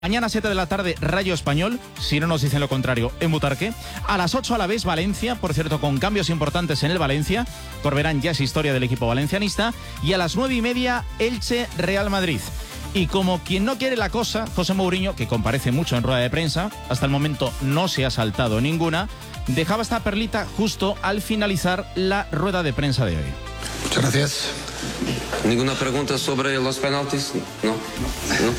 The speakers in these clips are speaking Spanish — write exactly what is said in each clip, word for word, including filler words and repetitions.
Mañana a siete de la tarde, Rayo Español, si no nos dicen lo contrario, en Butarque. A las ocho a la vez, Valencia, por cierto, con cambios importantes en el Valencia. Corberán ya es historia del equipo valencianista. Y a las nueve y media, Elche, Real Madrid. Y como quien no quiere la cosa, José Mourinho, que comparece mucho en rueda de prensa, hasta el momento no se ha saltado ninguna, dejaba esta perlita justo al finalizar la rueda de prensa de hoy. Muchas gracias. ¿Ninguna pregunta sobre los penaltis? No. ¿No?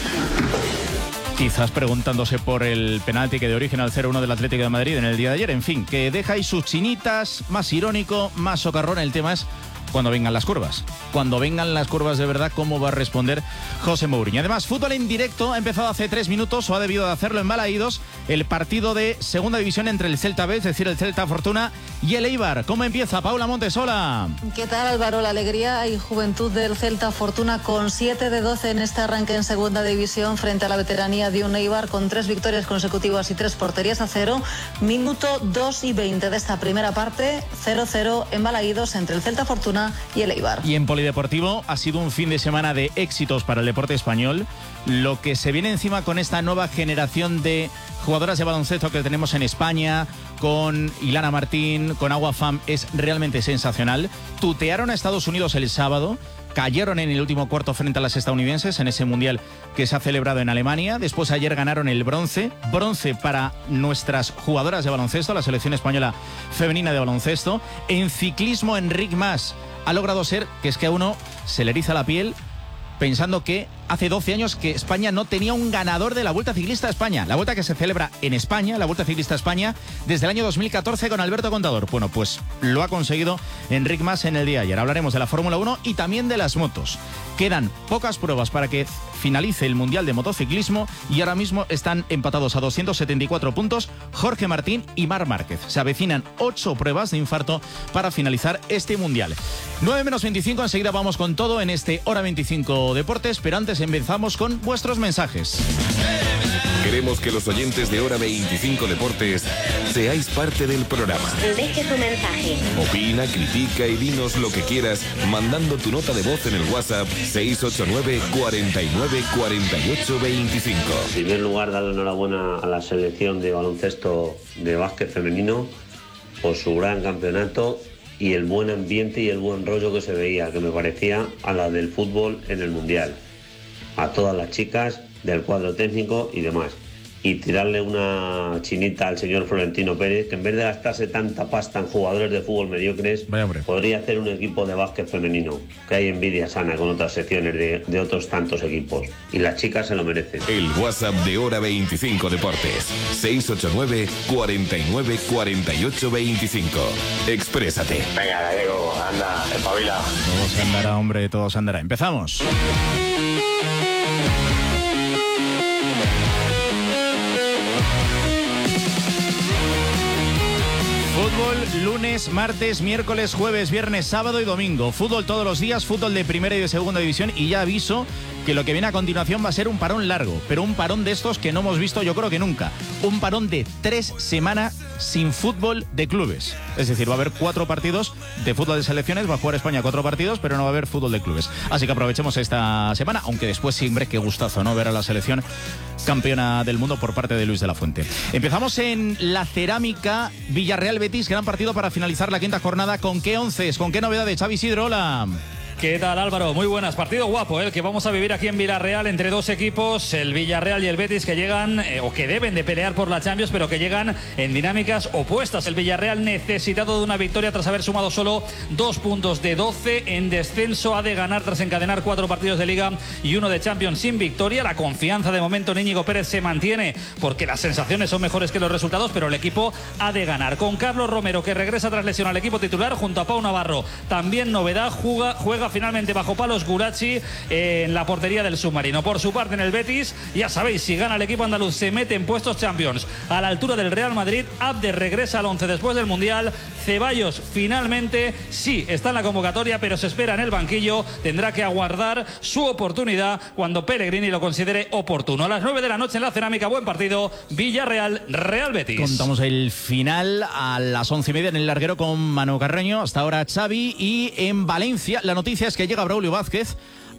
Quizás preguntándose por el penalti que de origen al cero uno del Atlético de Madrid en el día de ayer. En fin, que deja ahí sus chinitas, más irónico, más socarrón. El tema es cuando vengan las curvas. Cuando vengan las curvas de verdad, ¿cómo va a responder José Mourinho? Además, fútbol en directo ha empezado hace tres minutos, o ha debido de hacerlo en Balaídos, el partido de segunda división entre el Celta B, es decir, el Celta Fortuna, y el Eibar. ¿Cómo empieza? Paula Montesola. ¿Qué tal, Álvaro? La alegría y juventud del Celta Fortuna con siete de doce en este arranque en segunda división frente a la veteranía de un Eibar con tres victorias consecutivas y tres porterías a cero. Minuto dos y veinte de esta primera parte, cero cero en Balaídos entre el Celta Fortuna y el Eibar. Y en polideportivo ha sido un fin de semana de éxitos para el deporte español. Lo que se viene encima con esta nueva generación de jugadoras de baloncesto que tenemos en España, con Ilana Martín, con Agua Fam, es realmente sensacional. Tutearon a Estados Unidos el sábado, cayeron en el último cuarto frente a las estadounidenses en ese mundial que se ha celebrado en Alemania. Después ayer ganaron el bronce, bronce para nuestras jugadoras de baloncesto, la selección española femenina de baloncesto. En ciclismo, Enric Mas ha logrado ser, que es que a uno se le eriza la piel pensando que hace doce años que España no tenía un ganador de la Vuelta Ciclista a España. La Vuelta que se celebra en España, la Vuelta Ciclista a España, desde el año dos mil catorce con Alberto Contador. Bueno, pues lo ha conseguido Enric Mas en el día de ayer. Hablaremos de la Fórmula uno y también de las motos. Quedan pocas pruebas para que finalice el Mundial de Motociclismo y ahora mismo están empatados a doscientos setenta y cuatro puntos Jorge Martín y Marc Márquez. Se avecinan ocho pruebas de infarto para finalizar este Mundial. nueve menos veinticinco, enseguida vamos con todo en este Hora veinticinco Deportes, pero antes empezamos con vuestros mensajes. Queremos que los oyentes de Hora veinticinco Deportes seáis parte del programa. Deje su mensaje. Opina, critica y dinos lo que quieras mandando tu nota de voz en el WhatsApp seis ocho nueve, cuarenta y nueve, cuarenta y ocho, veinticinco. En primer lugar, darle enhorabuena a la selección de baloncesto de básquet femenino por su gran campeonato y el buen ambiente y el buen rollo que se veía, que me parecía a la del fútbol en el Mundial. A todas las chicas del cuadro técnico y demás. Y tirarle una chinita al señor Florentino Pérez, que en vez de gastarse tanta pasta en jugadores de fútbol mediocres, podría hacer un equipo de básquet femenino, que hay envidia sana con otras secciones de, de otros tantos equipos. Y las chicas se lo merecen. El WhatsApp de Hora veinticinco Deportes, seis ocho nueve, cuarenta y nueve, cuarenta y ocho, veinticinco. Exprésate. Venga, Gallego, anda, espabila. Todo se andará, hombre, todo se andará. Empezamos. Fútbol lunes, martes, miércoles, jueves, viernes, sábado y domingo. Fútbol todos los días, fútbol de primera y de segunda división. Y ya aviso que lo que viene a continuación va a ser un parón largo, pero un parón de estos que no hemos visto yo creo que nunca. Un parón de tres semanas sin fútbol de clubes. Es decir, va a haber cuatro partidos de fútbol de selecciones, va a jugar España cuatro partidos, pero no va a haber fútbol de clubes. Así que aprovechemos esta semana, aunque después siempre qué gustazo, ¿no? Ver a la selección campeona del mundo por parte de Luis de la Fuente. Empezamos en la cerámica Villarreal-Betis, gran partido para finalizar la quinta jornada. ¿Con qué onces? ¿Con qué novedades? Xavi Isidro, hola. ¿Qué tal, Álvaro? Muy buenas. Partido guapo, ¿eh? El que vamos a vivir aquí en Villarreal entre dos equipos, el Villarreal y el Betis, que llegan eh, o que deben de pelear por la Champions, pero que llegan en dinámicas opuestas. El Villarreal necesitado de una victoria tras haber sumado solo dos puntos de doce en descenso. Ha de ganar tras encadenar cuatro partidos de Liga y uno de Champions sin victoria. La confianza de momento en Íñigo Pérez se mantiene porque las sensaciones son mejores que los resultados, pero el equipo ha de ganar. Con Carlos Romero, que regresa tras lesión al equipo titular, junto a Pau Navarro. También novedad, juega, juega finalmente bajo palos Gurachi eh, en la portería del submarino. Por su parte, en el Betis, ya sabéis, si gana el equipo andaluz se mete en puestos Champions a la altura del Real Madrid. Abde regresa al once después del Mundial. Ceballos finalmente sí está en la convocatoria, pero se espera en el banquillo. Tendrá que aguardar su oportunidad cuando Pellegrini lo considere oportuno. A las nueve de la noche en la cerámica, buen partido, Villarreal Real Betis. Contamos el final a las once y media en el larguero con Manu Carreño. Hasta ahora Xavi. Y en Valencia la noticia es que llega Braulio Vázquez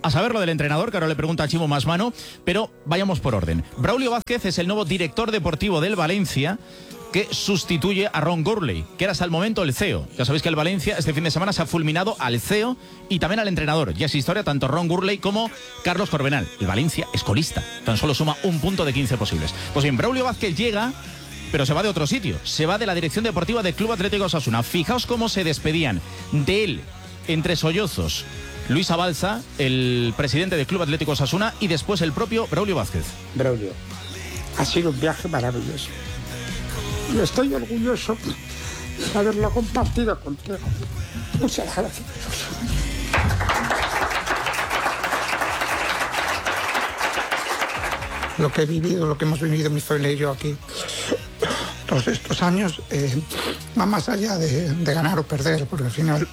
a saber lo del entrenador, que ahora le pregunta a Chimo Masmano, pero vayamos por orden. Braulio Vázquez es el nuevo director deportivo del Valencia, que sustituye a Ron Gourlay, que era hasta el momento el C E O. Ya sabéis que el Valencia este fin de semana se ha fulminado al C E O y también al entrenador. Ya es historia tanto Ron Gourlay como Carlos Corbenal. El Valencia es colista, tan solo suma un punto de quince posibles. Pues bien, Braulio Vázquez llega, pero se va de otro sitio. Se va de la dirección deportiva del Club Atlético Osasuna. Fijaos cómo se despedían de él entre sollozos Luis Abalza, el presidente del Club Atlético Osasuna, y después el propio Braulio Vázquez. Braulio, ha sido un viaje maravilloso. Y estoy orgulloso de haberlo compartido contigo. Muchas gracias. Lo que he vivido, lo que hemos vivido mi familia y yo aquí todos estos años, eh, va más allá de, de ganar o perder, porque al final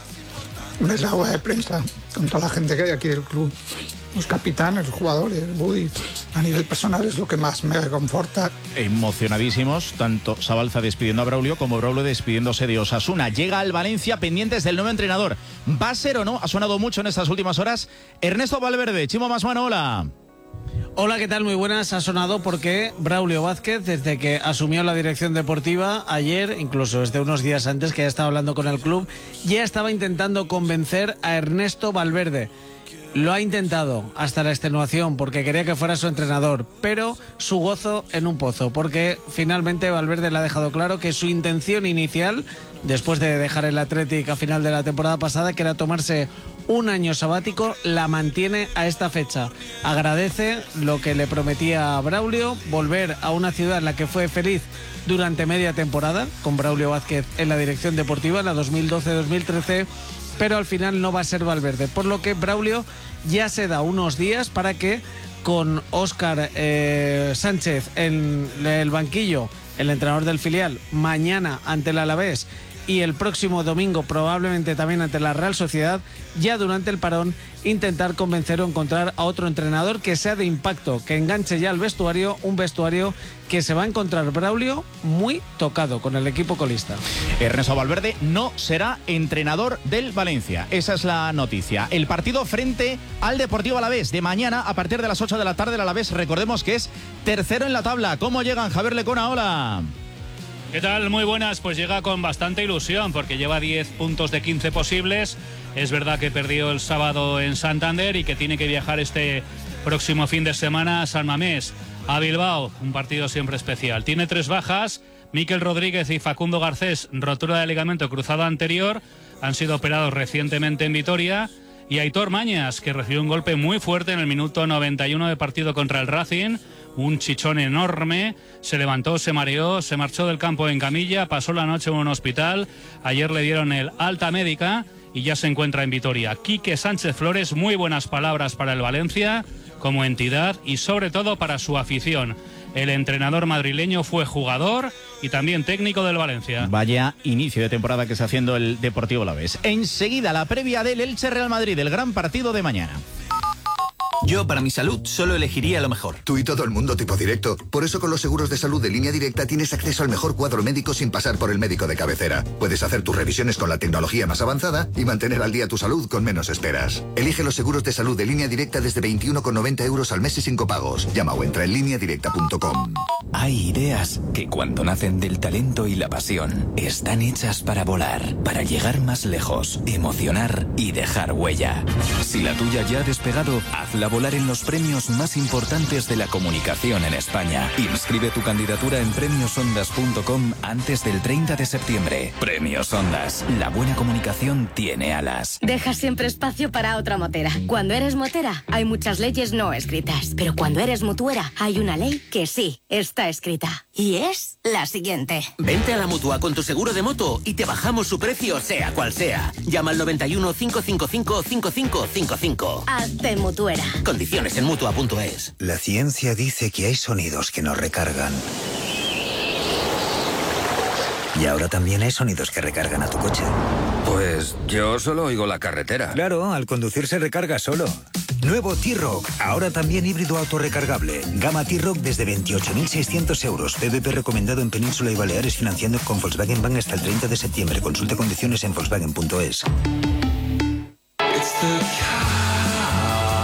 ves la rueda de prensa con toda la gente que hay aquí del club, los capitanes, los jugadores, Buddy, a nivel personal es lo que más me reconforta. Emocionadísimos, tanto Sabalza despidiendo a Braulio como Braulio despidiéndose de Osasuna. Llega al Valencia pendientes del nuevo entrenador. ¿Va a ser o no? Ha sonado mucho en estas últimas horas. Ernesto Valverde, Chimo Masmano, hola. Hola, ¿qué tal? Muy buenas. Ha sonado porque Braulio Vázquez, desde que asumió la dirección deportiva ayer, incluso desde unos días antes que ya estaba hablando con el club, ya estaba intentando convencer a Ernesto Valverde. Lo ha intentado hasta la extenuación porque quería que fuera su entrenador, pero su gozo en un pozo, porque finalmente Valverde le ha dejado claro que su intención inicial, después de dejar el Athletic a final de la temporada pasada, que era tomarse un año sabático, la mantiene a esta fecha. Agradece lo que le prometía a Braulio, volver a una ciudad en la que fue feliz durante media temporada, con Braulio Vázquez en la dirección deportiva, en la dos mil doce dos mil trece, pero al final no va a ser Valverde, por lo que Braulio ya se da unos días para que con Óscar eh, Sánchez en el banquillo, el entrenador del filial, mañana ante el Alavés y el próximo domingo probablemente también ante la Real Sociedad, ya durante el parón intentar convencer o encontrar a otro entrenador que sea de impacto, que enganche ya al vestuario, un vestuario que se va a encontrar Braulio muy tocado con el equipo colista. Ernesto Valverde no será entrenador del Valencia, esa es la noticia. El partido frente al Deportivo Alavés de mañana a partir de las ocho de la tarde. El Alavés, recordemos que es tercero en la tabla. ¿Cómo llegan? Javier Lecona, hola. ¿Qué tal? Muy buenas, pues llega con bastante ilusión porque lleva diez puntos de quince posibles. Es verdad que perdió el sábado en Santander y que tiene que viajar este próximo fin de semana a San Mamés, a Bilbao, un partido siempre especial. Tiene tres bajas, Mikel Rodríguez y Facundo Garcés, rotura de ligamento cruzado anterior, han sido operados recientemente en Vitoria, y Aitor Mañas, que recibió un golpe muy fuerte en el minuto noventa y uno de partido contra el Racing, un chichón enorme, se levantó, se mareó, se marchó del campo en camilla, pasó la noche en un hospital, ayer le dieron el alta médica y ya se encuentra en Vitoria. Quique Sánchez Flores, muy buenas palabras para el Valencia como entidad y sobre todo para su afición. El entrenador madrileño fue jugador y también técnico del Valencia. Vaya inicio de temporada que está haciendo el Deportivo Alavés. Enseguida la previa del Elche Real Madrid, el gran partido de mañana. Yo, para mi salud, solo elegiría lo mejor. Tú y todo el mundo tipo directo. Por eso con los seguros de salud de Línea Directa tienes acceso al mejor cuadro médico sin pasar por el médico de cabecera. Puedes hacer tus revisiones con la tecnología más avanzada y mantener al día tu salud con menos esperas. Elige los seguros de salud de Línea Directa desde veintiuno con noventa euros al mes y sin copagos. Llama o entra en línea directa punto com. Hay ideas que cuando nacen del talento y la pasión están hechas para volar, para llegar más lejos, emocionar y dejar huella. Si la tuya ya ha despegado, hazla volar en los premios más importantes de la comunicación en España. Inscribe tu candidatura en premios ondas punto com antes del treinta de septiembre. Premios Ondas. La buena comunicación tiene alas. Deja siempre espacio para otra motera. Cuando eres motera, hay muchas leyes no escritas. Pero cuando eres mutuera, hay una ley que sí está escrita. Y es la siguiente. Vente a la Mutua con tu seguro de moto y te bajamos su precio sea cual sea. Llama al noventa y uno, cinco cinco cinco, cinco cinco cinco cinco. Hazte mutuera. Condiciones en mutua punto es. La ciencia dice que hay sonidos que nos recargan. Y ahora también hay sonidos que recargan a tu coche. Pues yo solo oigo la carretera. Claro, al conducir se recarga solo. Nuevo T-Roc, ahora también híbrido autorrecargable. Gama T-Roc desde veintiocho mil seiscientos euros. P V P recomendado en Península y Baleares, financiando con Volkswagen Bank hasta el treinta de septiembre. Consulta condiciones en volkswagen punto es.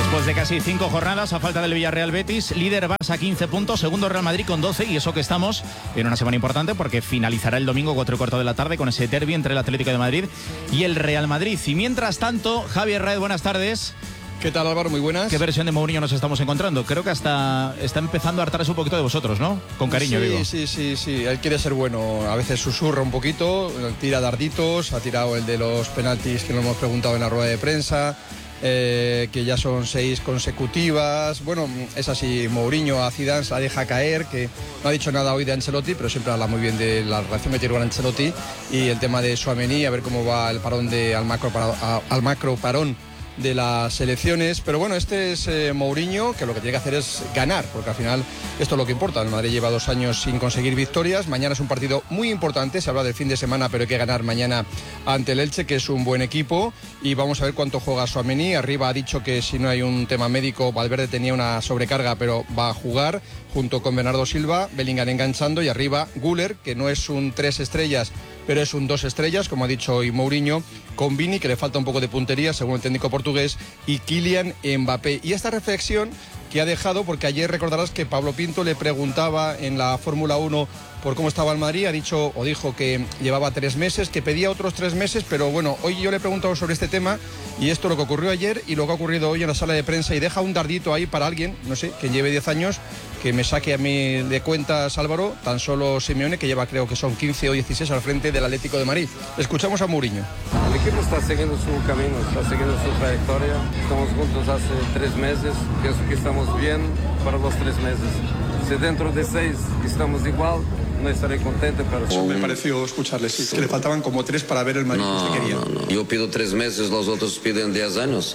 Después de casi cinco jornadas, a falta del Villarreal Betis, líder Barça quince puntos, segundo Real Madrid con doce, y eso que estamos en una semana importante porque finalizará el domingo cuatro y cuarto de la tarde con ese derbi entre el Atlético de Madrid y el Real Madrid. Y mientras tanto, Javier Raed, buenas tardes. ¿Qué tal, Álvaro? Muy buenas. ¿Qué versión de Mourinho nos estamos encontrando? Creo que hasta está empezando a hartarse un poquito de vosotros, ¿no? Con cariño, sí, digo. Sí, sí, sí. Él quiere ser bueno. A veces susurra un poquito, tira darditos, ha tirado el de los penaltis que nos hemos preguntado en la rueda de prensa, eh, que ya son seis consecutivas. Bueno, es así. Mourinho a Zidane se la deja caer, que no ha dicho nada hoy de Ancelotti, pero siempre habla muy bien de la relación que tiene con Ancelotti y el tema de Tchouaméni, a ver cómo va el parón de al macro, para, a, al macro parón de las elecciones. Pero bueno, este es eh, Mourinho, que lo que tiene que hacer es ganar, porque al final esto es lo que importa. El Madrid lleva dos años sin conseguir victorias. Mañana es un partido muy importante, se habla del fin de semana, pero hay que ganar mañana ante el Elche, que es un buen equipo, y vamos a ver cuánto juega Tchouaméni. Arriba ha dicho que si no hay un tema médico, Valverde tenía una sobrecarga, pero va a jugar junto con Bernardo Silva, Bellingham enganchando, y arriba Güler, que no es un tres estrellas, pero es un dos estrellas, como ha dicho hoy Mourinho, con Vini, que le falta un poco de puntería, según el técnico portugués, y Kylian Mbappé. Y esta reflexión que ha dejado, porque ayer recordarás que Pablo Pinto le preguntaba en la Fórmula uno por cómo estaba el Madrid, ha dicho o dijo que llevaba tres meses, que pedía otros tres meses, pero bueno, hoy yo le he preguntado sobre este tema, y esto lo que ocurrió ayer y lo que ha ocurrido hoy en la sala de prensa, y deja un dardito ahí para alguien, no sé, que lleve diez años, que me saque a mí de cuentas, Álvaro, tan solo Simeone, que lleva creo que son quince o dieciséis al frente del Atlético de Madrid. Escuchamos a Mourinho. El equipo está siguiendo su camino, está siguiendo su trayectoria. Estamos juntos hace tres meses, pienso que estamos bien para los tres meses. Si dentro de seis estamos igual, no estaré contento, pero... Eso me pareció escucharle, sí, que le faltaban como tres para ver el Madrid no, que usted quería. No, no. Yo pido tres meses, los otros piden diez años.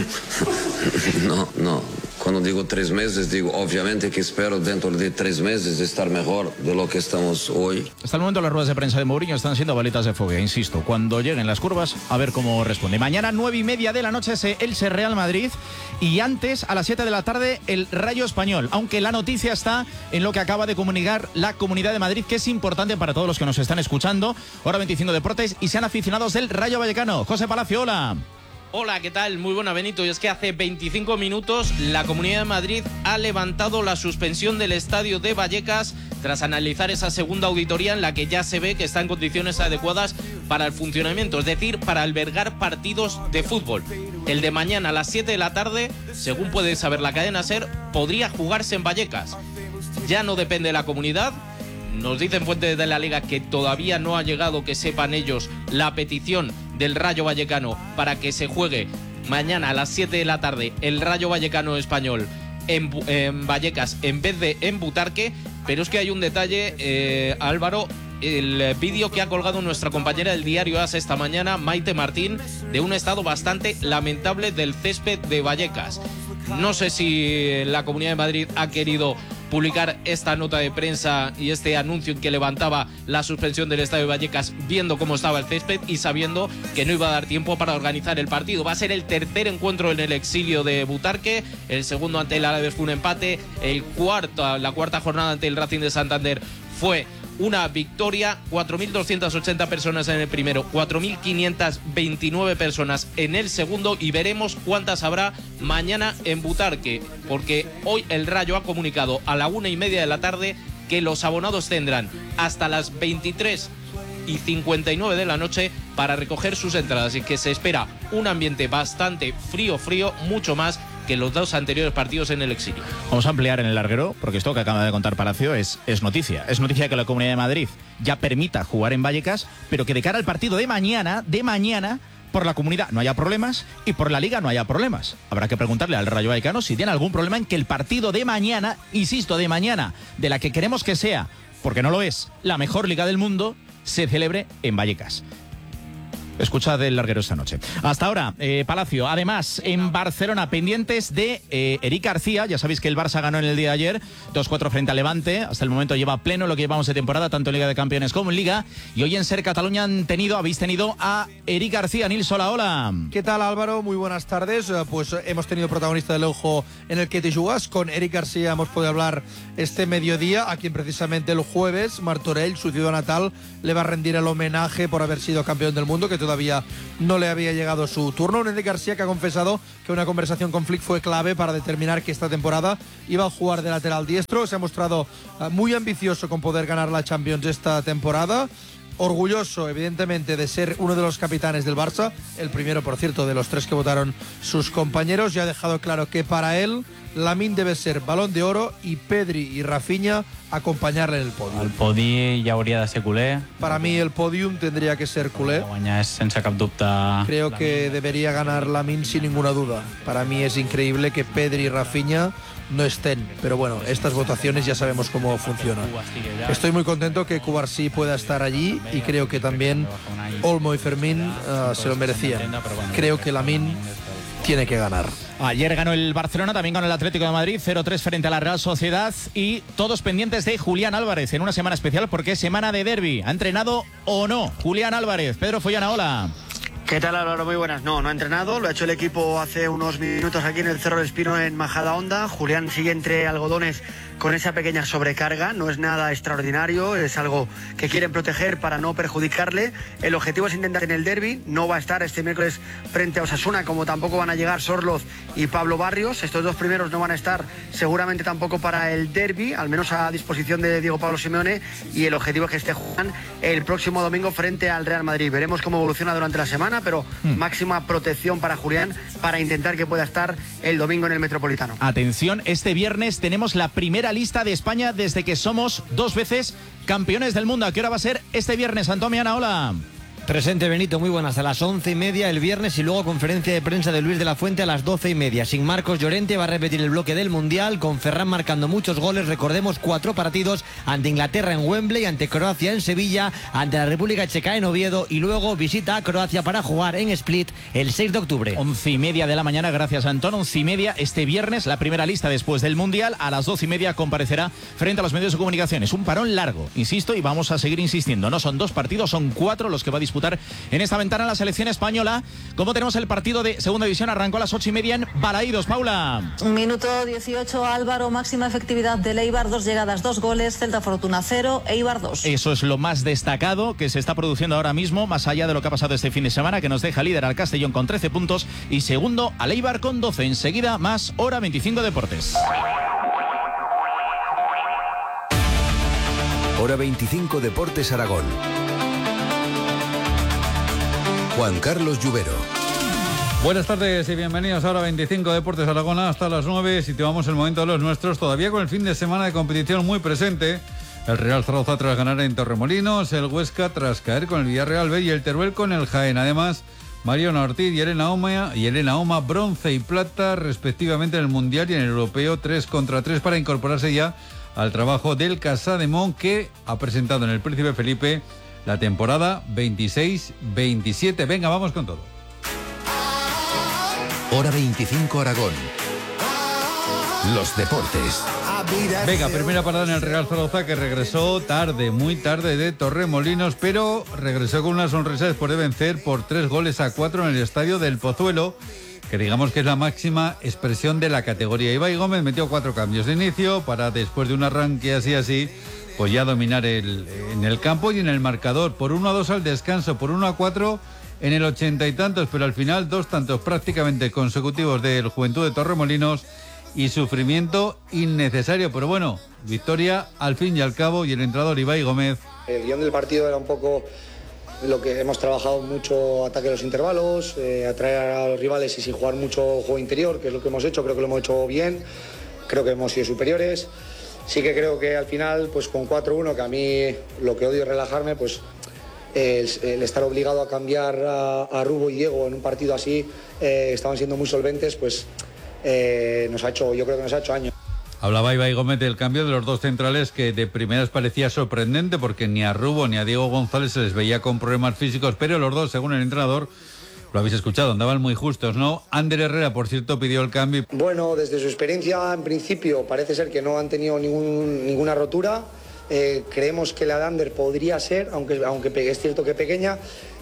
No, no. Cuando digo tres meses, digo obviamente que espero dentro de tres meses estar mejor de lo que estamos hoy. Hasta el momento las ruedas de prensa de Mourinho están siendo balitas de fuego, insisto. Cuando lleguen las curvas, a ver cómo responde. Mañana, nueve y media de la noche, ese Elche Real Madrid. Y antes, a las siete de la tarde, el Rayo Español. Aunque la noticia está en lo que acaba de comunicar la Comunidad de Madrid, que es importante para todos los que nos están escuchando. Hora veinticinco Deportes, y sean aficionados del Rayo Vallecano. José Palacio, hola. Hola, ¿qué tal? Muy buena, Benito. Y es que hace veinticinco minutos la Comunidad de Madrid ha levantado la suspensión del estadio de Vallecas tras analizar esa segunda auditoría en la que ya se ve que está en condiciones adecuadas para el funcionamiento, es decir, para albergar partidos de fútbol. El de mañana a las siete de la tarde, según puede saber la cadena SER, podría jugarse en Vallecas. Ya no depende de la comunidad. Nos dicen fuentes de la Liga que todavía no ha llegado, que sepan ellos, la petición del Rayo Vallecano para que se juegue mañana a las siete de la tarde el Rayo Vallecano español en, en Vallecas en vez de en Butarque. Pero es que hay un detalle, eh, Álvaro, el vídeo que ha colgado nuestra compañera del diario AS esta mañana, Maite Martín, de un estado bastante lamentable del césped de Vallecas. No sé si la Comunidad de Madrid ha querido publicar esta nota de prensa y este anuncio en que levantaba la suspensión del estadio de Vallecas viendo cómo estaba el césped y sabiendo que no iba a dar tiempo para organizar el partido. Va a ser el tercer encuentro en el exilio de Butarque, el segundo ante el Alavés fue un empate, el cuarto, la cuarta jornada ante el Racing de Santander fue una victoria. Cuatro mil doscientas ochenta personas en el primero, cuatro mil quinientas veintinueve personas en el segundo, y veremos cuántas habrá mañana en Butarque, porque hoy el Rayo ha comunicado a la una y media de la tarde que los abonados tendrán hasta las veintitrés y cincuenta y nueve de la noche para recoger sus entradas, y que se espera un ambiente bastante frío, frío, mucho más que los dos anteriores partidos en el exilio. Vamos a ampliar en el larguero, porque esto que acaba de contar Palacio es, es noticia. Es noticia que la Comunidad de Madrid ya permita jugar en Vallecas, pero que de cara al partido de mañana, de mañana, por la comunidad no haya problemas y por la Liga no haya problemas. Habrá que preguntarle al Rayo Vallecano si tiene algún problema en que el partido de mañana, insisto, de mañana, de la que queremos que sea, porque no lo es, la mejor Liga del mundo, se celebre en Vallecas. Escuchad el larguero esta noche. Hasta ahora, eh, Palacio. Además, en Barcelona, pendientes de eh, Eric García. Ya sabéis que el Barça ganó en el día de ayer dos cuatro frente a Levante. Hasta el momento lleva pleno lo que llevamos de temporada, tanto en Liga de Campeones como en Liga. Y hoy en Ser Cataluña han tenido, habéis tenido a Eric García. Nils, hola, hola. ¿Qué tal, Álvaro? Muy buenas tardes. Pues hemos tenido protagonista del ojo en el que te jugas. Con Eric García hemos podido hablar este mediodía, a quien precisamente el jueves Martorell, su ciudad natal, le va a rendir el homenaje por haber sido campeón del mundo, que todavía no le había llegado su turno. Un Eric García que ha confesado que una conversación con Flick fue clave para determinar que esta temporada iba a jugar de lateral diestro. Se ha mostrado uh, muy ambicioso con poder ganar la Champions esta temporada. Orgulloso, evidentemente, de ser uno de los capitanes del Barça, el primero, por cierto, de los tres que votaron sus compañeros, y ha dejado claro que para él Lamine debe ser Balón de Oro y Pedri y Rafinha acompanyar-le en el pòdium. El podi ja hauria de ser culer. Para mí el podium tendría que ser culé. Guanyar és sense cap dubte. Creo que debería ganar Lamine sin ninguna duda. Para mí es increíble que Pedri y Rafinha no estén, pero bueno, estas votaciones ya sabemos cómo funcionan. Estoy muy contento que Cubarsí pueda estar allí y creo que también Olmo y Fermín uh, se lo merecían. Creo que Lamine tiene que ganar. Ayer ganó el Barcelona, también ganó el Atlético de Madrid, cero tres frente a la Real Sociedad, y todos pendientes de Julián Álvarez en una semana especial porque es semana de derbi. ¿Ha entrenado o no Julián Álvarez? Pedro Follana, hola. ¿Qué tal, Álvaro? Muy buenas. No, no ha entrenado, lo ha hecho el equipo hace unos minutos aquí en el Cerro del Espino en Majadahonda. Julián sigue entre algodones con esa pequeña sobrecarga, no es nada extraordinario, es algo que quieren proteger para no perjudicarle. El objetivo es intentar en el derbi, no va a estar este miércoles frente a Osasuna, como tampoco van a llegar Sorloz y Pablo Barrios. Estos dos primeros no van a estar seguramente tampoco para el derbi, al menos a disposición de Diego Pablo Simeone, y el objetivo es que esté Juan el próximo domingo frente al Real Madrid. Veremos cómo evoluciona durante la semana, pero mm. máxima protección para Julián para intentar que pueda estar el domingo en el Metropolitano. Atención, este viernes tenemos la primera lista de España desde que somos dos veces campeones del mundo. ¿A qué hora va a ser este viernes? Antomiana, hola. Presente, Benito, muy buenas. A las once y media el viernes, y luego conferencia de prensa de Luis de la Fuente a las doce y media. Sin Marcos Llorente, va a repetir el bloque del Mundial, con Ferran marcando muchos goles. Recordemos, cuatro partidos: ante Inglaterra en Wembley, ante Croacia en Sevilla, ante la República Checa en Oviedo, y luego visita a Croacia para jugar en Split el seis de octubre. Once y media de la mañana, gracias Antón. Once y media este viernes, la primera lista después del Mundial. A las doce y media comparecerá frente a los medios de comunicación. Es un parón largo, insisto, y vamos a seguir insistiendo. No son dos partidos, son cuatro los que va a disputar en esta ventana la selección española. Como tenemos el partido de segunda división, arrancó a las ocho y media en Balaídos. Paula. Minuto dieciocho, Álvaro, máxima efectividad del Eibar, dos llegadas, dos goles, Celta Fortuna cero, Eibar dos. Eso es lo más destacado que se está produciendo ahora mismo, más allá de lo que ha pasado este fin de semana, que nos deja líder al Castellón con trece puntos y segundo al Eibar con doce. Enseguida más Hora veinticinco Deportes. Hora veinticinco Deportes Aragón. Juan Carlos Lluvero. Buenas tardes y bienvenidos a Hora veinticinco Deportes Aragón hasta las nueve. Situamos el momento de los nuestros, todavía con el fin de semana de competición muy presente. El Real Zaragoza tras ganar en Torremolinos, el Huesca tras caer con el Villarreal B y el Teruel con el Jaén. Además, Mariona Ortiz y Elena Oma, y Elena Oma bronce y plata respectivamente en el Mundial y en el Europeo, tres contra tres para incorporarse ya al trabajo del Casademont, que ha presentado en el Príncipe Felipe la temporada veintiséis veintisiete. Venga, vamos con todo. Hora veinticinco Aragón. Los deportes. Venga, primera parada en el Real Zaragoza, que regresó tarde, muy tarde de Torremolinos, pero regresó con una sonrisa después de vencer por tres goles a cuatro en el estadio del Pozuelo, que digamos que es la máxima expresión de la categoría. Ibai Gómez metió cuatro cambios de inicio para, después de un arranque así así, pues ya dominar el, en el campo y en el marcador. Por uno a dos al descanso, por uno a cuatro en el ochenta y tantos, pero al final dos tantos prácticamente consecutivos del Juventud de Torremolinos y sufrimiento innecesario. Pero bueno, victoria al fin y al cabo, y el entrenador Ibai Gómez. El guión del partido era un poco lo que hemos trabajado mucho: ataque a los intervalos, eh, atraer a los rivales y sin jugar mucho juego interior, que es lo que hemos hecho. Creo que lo hemos hecho bien, creo que hemos sido superiores. Sí que creo que al final, pues con cuatro uno, que a mí lo que odio es relajarme, pues el, el estar obligado a cambiar a, a Rubo y Diego en un partido así, eh, estaban siendo muy solventes, pues eh, nos ha hecho, yo creo que nos ha hecho año. Hablaba Ibai Gómez del cambio de los dos centrales, que de primeras parecía sorprendente porque ni a Rubo ni a Diego González se les veía con problemas físicos, pero los dos, según el entrenador, lo habéis escuchado, andaban muy justos, ¿no? Ander Herrera, por cierto, pidió el cambio. Bueno, desde su experiencia, en principio, parece ser que no han tenido ningún, ninguna rotura. Eh, creemos que la de Ander podría ser, aunque, aunque es cierto que pequeña.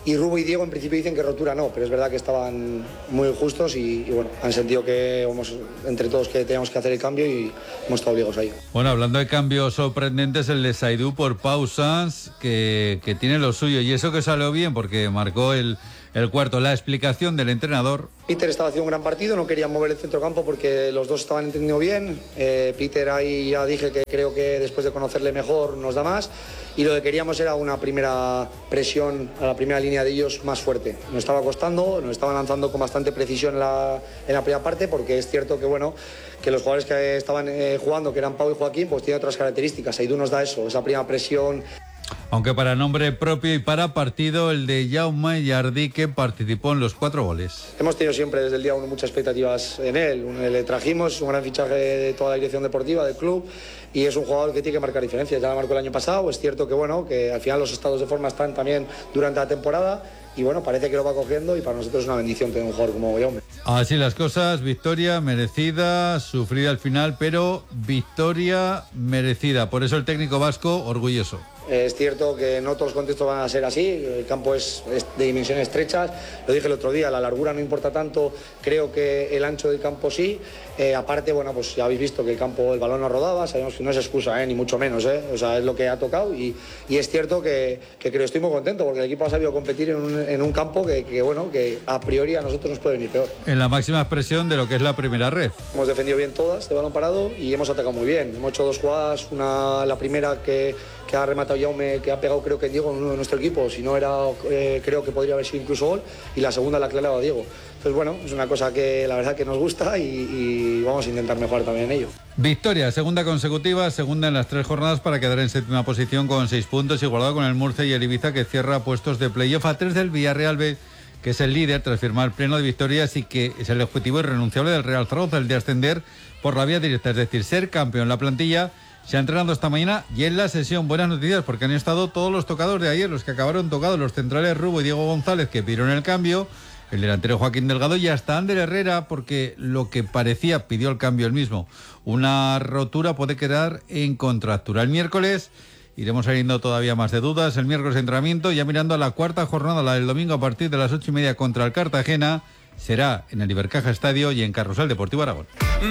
y Rubo y Diego en principio dicen que rotura no, pero es verdad que estaban muy justos y, y bueno, han sentido que hemos, entre todos que teníamos que hacer el cambio y hemos estado obligados ahí. Bueno, hablando de cambios sorprendentes, el de Saidú por Pau Sanz, que, que tiene lo suyo, y eso que salió bien porque marcó el, el cuarto. La explicación del entrenador. Peter estaba haciendo un gran partido, no quería mover el centrocampo porque los dos estaban entendiendo bien. Eh, Peter ahí ya dije que creo que después de conocerle mejor nos da más. Y lo que queríamos era una primera presión a la primera línea de ellos más fuerte. Nos estaba costando, nos estaban lanzando con bastante precisión en la, en la primera parte, porque es cierto que bueno que los jugadores que estaban eh, jugando, que eran Pau y Joaquín, pues tienen otras características. Aidú nos da eso, esa primera presión. Aunque para nombre propio y para partido, el de Jaume Jardí, que participó en los cuatro goles. Hemos tenido siempre desde el día uno muchas expectativas en él. Le trajimos, es un gran fichaje de toda la dirección deportiva del club y es un jugador que tiene que marcar diferencias. Ya la marcó el año pasado. Es cierto que bueno que al final los estados de forma están también durante la temporada y bueno, parece que lo va cogiendo y para nosotros es una bendición tener un jugador como Jaume. Así las cosas, victoria merecida, sufrida al final, pero victoria merecida. Por eso el técnico vasco orgulloso. Es cierto que no todos los contextos van a ser así, el campo es, es de dimensiones estrechas, lo dije el otro día, la largura no importa tanto, creo que el ancho del campo sí, eh, aparte, bueno, pues ya habéis visto que el campo, el balón no rodaba, sabemos que no es excusa, eh, ni mucho menos, eh, o sea, es lo que ha tocado y, y es cierto que, que creo, estoy muy contento porque el equipo ha sabido competir en un, en un campo que, que, bueno, que a priori a nosotros nos puede venir peor. En la máxima expresión de lo que es la primera red. Hemos defendido bien todas de balón parado y hemos atacado muy bien, hemos hecho dos jugadas, una, la primera que, que ha rematado Jaume, que ha pegado creo que Diego en uno de nuestro equipo, si no era, eh, creo que podría haber sido incluso gol, y la segunda la ha clavado Diego. Entonces bueno, es una cosa que la verdad que nos gusta y, y vamos a intentar mejorar también en ello. Victoria, segunda consecutiva, segunda en las tres jornadas para quedar en séptima posición con seis puntos, igualado con el Murcia y el Ibiza, que cierra puestos de playoff a tres del Villarreal B, que es el líder tras firmar pleno de victorias y que es el objetivo irrenunciable del Real Zaragoza, el de ascender por la vía directa, es decir, ser campeón. La plantilla se ha entrenado esta mañana y en la sesión buenas noticias porque han estado todos los tocados de ayer, los que acabaron tocados, los centrales Rubo y Diego González, que pidieron el cambio, el delantero Joaquín Delgado y hasta Ander Herrera, porque lo que parecía pidió el cambio el mismo. Una rotura puede quedar en contractura. El miércoles iremos saliendo todavía más de dudas. El miércoles entrenamiento, ya mirando a la cuarta jornada, la del domingo a partir de las ocho y media contra el Cartagena, será en el Ibercaja Estadio y en Carrusel Deportivo Aragón.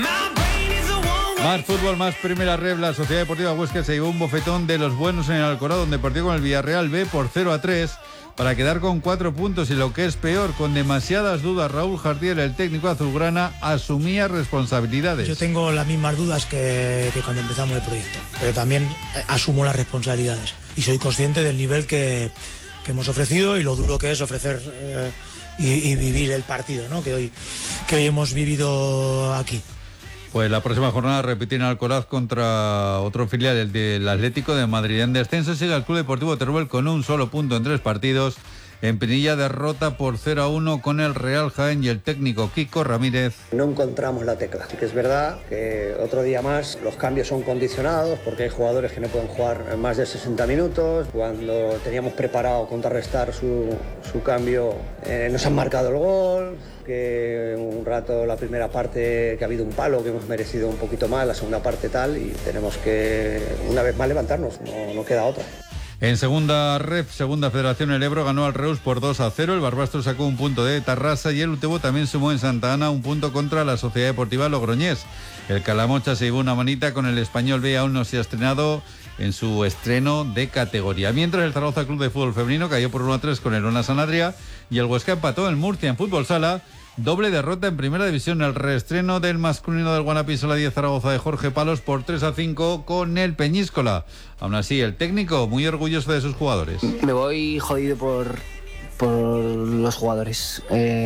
Más fútbol, más primera red. La Sociedad Deportiva Huesca se llevó un bofetón de los buenos en el Alcorá, donde perdió con el Villarreal B por cero a tres para quedar con cuatro puntos y, lo que es peor, con demasiadas dudas. Raúl Jardiel, el técnico azulgrana, asumía responsabilidades. Yo tengo las mismas dudas que, que cuando empezamos el proyecto, pero también asumo las responsabilidades y soy consciente del nivel que, que hemos ofrecido y lo duro que es ofrecer eh, y, y vivir el partido, ¿no? que, hoy, que hoy hemos vivido aquí. Pues la próxima jornada repiten Alcoraz contra otro filial, el del Atlético de Madrid. En descenso sigue el Club Deportivo Teruel con un solo punto en tres partidos. En Pinilla, derrota por cero a uno con el Real Jaén y el técnico Kiko Ramírez. No encontramos la tecla. Sí que es verdad que otro día más los cambios son condicionados porque hay jugadores que no pueden jugar más de sesenta minutos. Cuando teníamos preparado contrarrestar su, su cambio, eh, nos han marcado el gol. Que un rato la primera parte que ha habido un palo que hemos merecido un poquito más, la segunda parte tal, y tenemos que una vez más levantarnos, no, no queda otra. En segunda ref, segunda federación, el Ebro ganó al Reus por dos a cero, el Barbastro sacó un punto de Tarrasa y el Utebo también sumó en Santa Ana un punto contra la Sociedad Deportiva Logroñés. El Calamocha se llevó una manita con el Español B, aún no se ha estrenado en su estreno de categoría. Mientras el Zaragoza Club de Fútbol Femenino cayó por uno a tres con el Ona San Adrià y el Huesca empató en Murcia en fútbol sala. Doble derrota en primera división, el reestreno del masculino del Guanapisola diez Zaragoza de Jorge Palos por tres a cinco con el Peñíscola. Aún así, el técnico muy orgulloso de sus jugadores. Me voy jodido por, por los jugadores. Eh,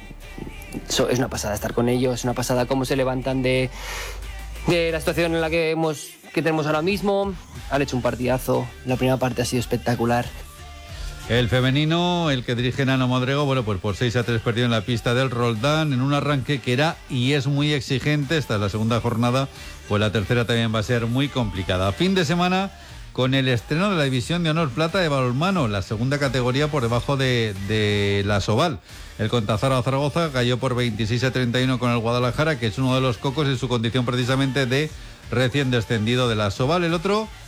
so, es una pasada estar con ellos, es una pasada cómo se levantan de, de la situación en la que, hemos, que tenemos ahora mismo. Han hecho un partidazo, la primera parte ha sido espectacular. El femenino, el que dirige Nano Modrego, bueno, pues por seis a tres perdió en la pista del Roldán en un arranque que era y es muy exigente. Esta es la segunda jornada, pues la tercera también va a ser muy complicada. Fin de semana con el estreno de la División de Honor Plata de balonmano, la segunda categoría por debajo de, de la Soval. El Contazara Zaragoza cayó por veintiséis a treinta y uno con el Guadalajara, que es uno de los cocos en su condición precisamente de recién descendido de la Soval. El otro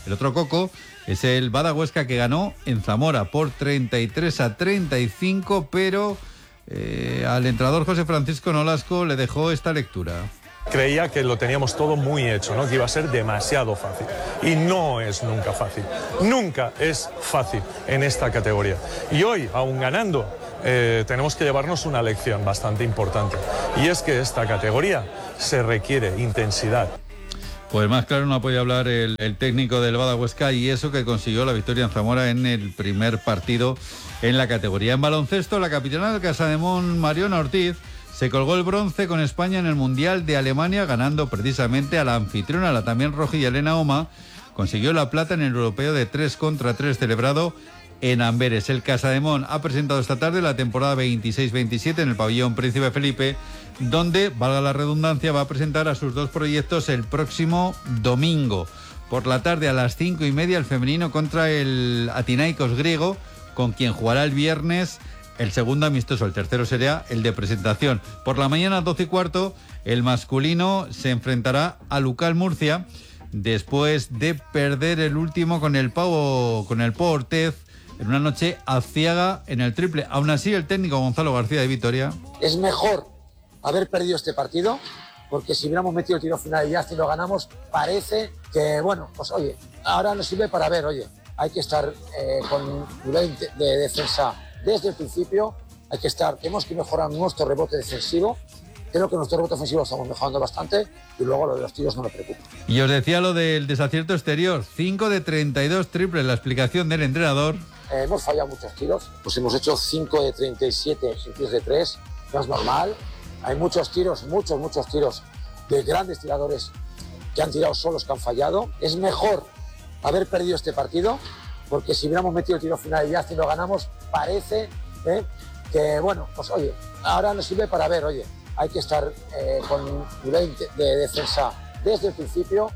El otro coco es el Bada Huesca, que ganó en Zamora por treinta y tres a treinta y cinco, pero eh, al entrenador José Francisco Nolasco le dejó esta lectura. Creía que lo teníamos todo muy hecho, ¿no? Que iba a ser demasiado fácil. Y no es nunca fácil. Nunca es fácil en esta categoría. Y hoy, aún ganando, eh, tenemos que llevarnos una lección bastante importante. Y es que esta categoría se requiere intensidad. Pues más claro no puede hablar el, el técnico del Bada Huesca, y eso que consiguió la victoria en Zamora en el primer partido en la categoría. En baloncesto, la capitana del Casademón, Mariona Ortiz, se colgó el bronce con España en el Mundial de Alemania, ganando precisamente a la anfitriona, la también roja, y Elena Oma consiguió la plata en el europeo de tres contra tres celebrado en Amberes. El Casademón ha presentado esta tarde la temporada veintiséis veintisiete en el pabellón Príncipe Felipe, donde, valga la redundancia, va a presentar a sus dos proyectos el próximo domingo. Por la tarde, a las cinco y media, el femenino contra el Athinaikos griego, con quien jugará el viernes el segundo amistoso. El tercero será el de presentación. Por la mañana, doce y cuarto, el masculino se enfrentará a Lucal Murcia, después de perder el último con el Pau, con el Pau Ortez, en una noche aciaga en el triple. Aún así, el técnico Gonzalo García de Vitoria: es mejor haber perdido este partido, porque si hubiéramos metido el tiro final y ya si lo ganamos, parece que, bueno, pues oye, ahora nos sirve para ver, oye, hay que estar eh, con nivel de defensa desde el principio, hay que estar, tenemos que mejorar nuestro rebote defensivo. Creo que nuestro rebote ofensivo lo estamos mejorando bastante, y luego lo de los tiros no me preocupa. Y os decía lo del desacierto exterior, cinco de treinta y dos triples, la explicación del entrenador. Eh, hemos fallado muchos tiros, pues hemos hecho cinco de treinta y siete sin tiros de tres, no es normal. Hay muchos tiros, muchos, muchos tiros de grandes tiradores que han tirado solos, que han fallado. Es mejor haber perdido este partido, porque si hubiéramos metido el tiro final y ya si lo ganamos, parece eh, que, bueno, pues oye, ahora nos sirve para ver, oye, hay que estar eh, con nivel de defensa desde el principio.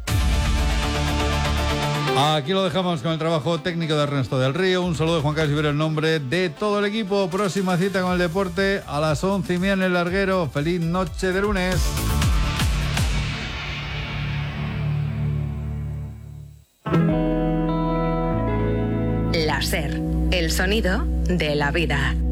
Aquí lo dejamos con el trabajo técnico de Ernesto del Río. Un saludo de Juan Carlos Ibero en nombre de todo el equipo. Próxima cita con el deporte a las once y media en el Larguero. Feliz noche de lunes. La SER, el sonido de la vida.